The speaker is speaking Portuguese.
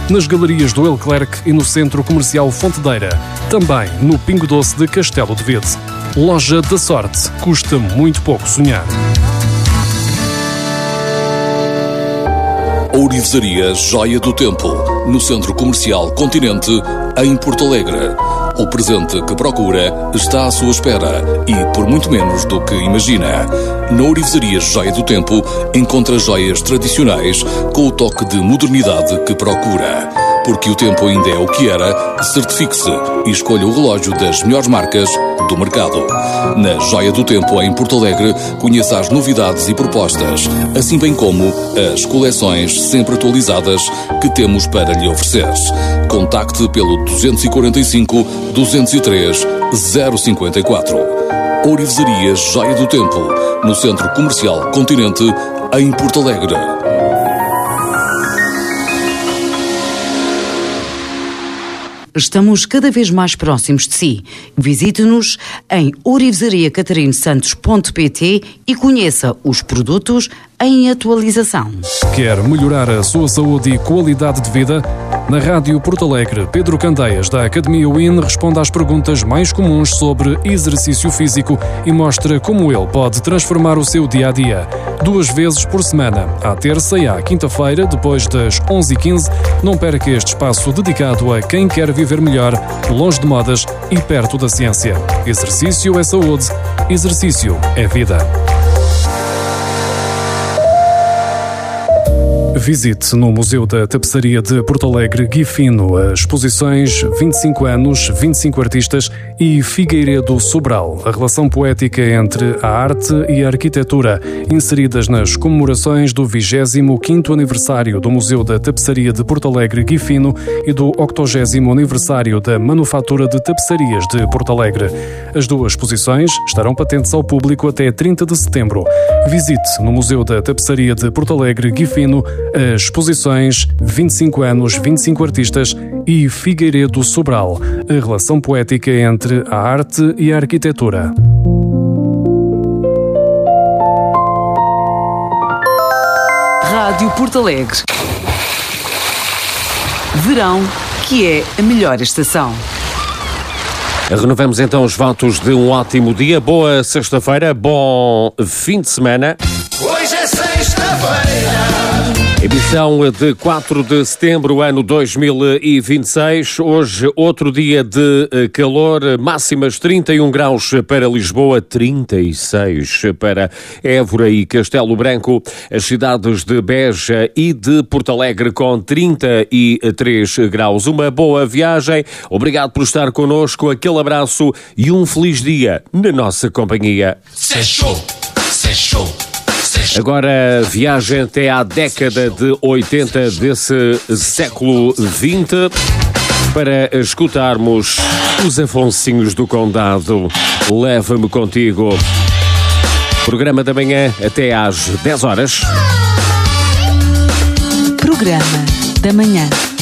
nas galerias do Leclerc e no Centro Comercial Fontedeira. Também no Pingo Doce de Castelo de Vede. Loja da Sorte. Custa muito pouco sonhar. Ourivesaria Joia do Tempo, no Centro Comercial Continente, em Porto Alegre. O presente que procura está à sua espera e por muito menos do que imagina. Na Ourivesaria Joia do Tempo encontra joias tradicionais com o toque de modernidade que procura. Porque o tempo ainda é o que era, certifique-se e escolha o relógio das melhores marcas do mercado. Na Joia do Tempo, em Porto Alegre, conheça as novidades e propostas, assim bem como as coleções sempre atualizadas que temos para lhe oferecer. Contacte pelo 245 203 054. Ourivesaria Joia do Tempo, no Centro Comercial Continente, em Porto Alegre. Estamos cada vez mais próximos de si. Visite-nos em ourivesariacatarinosantos.pt e conheça os produtos em atualização. Quer melhorar a sua saúde e qualidade de vida? Na Rádio Porto Alegre, Pedro Candeias, da Academia WIN, responde às perguntas mais comuns sobre exercício físico e mostra como ele pode transformar o seu dia-a-dia. 2 vezes por semana, à terça e à quinta-feira, depois das 11h15. Não perca este espaço dedicado a quem quer viver melhor, longe de modas e perto da ciência. Exercício é saúde, exercício é vida. Visite no Museu da Tapeçaria de Porto Alegre Guifino as exposições 25 anos, 25 artistas e Figueiredo Sobral, a relação poética entre a arte e a arquitetura, inseridas nas comemorações do 25º aniversário do Museu da Tapeçaria de Porto Alegre Guifino e do 80º aniversário da Manufatura de Tapeçarias de Porto Alegre. As 2 exposições estarão patentes ao público até 30 de setembro. Visite no Museu da Tapeçaria de Porto Alegre Guifino as exposições 25 anos, 25 artistas e Figueiredo Sobral, a relação poética entre a arte e a arquitetura. Rádio Porto Alegre. Verão, que é a melhor estação. Renovamos então os votos de um ótimo dia, boa sexta-feira, bom fim de semana. Hoje é sexta-feira. Emissão de 4 de setembro, ano 2026. Hoje, outro dia de calor, máximas 31 graus para Lisboa, 36 para Évora e Castelo Branco. As cidades de Beja e de Porto Alegre com 33 graus. Uma boa viagem. Obrigado por estar connosco. Aquele abraço e um feliz dia na nossa companhia. Sextou. Agora, viagem até à década de 80 desse século XX para escutarmos os Afonsinhos do Condado. Leva-me contigo. Programa da manhã até às 10 horas. Programa da manhã.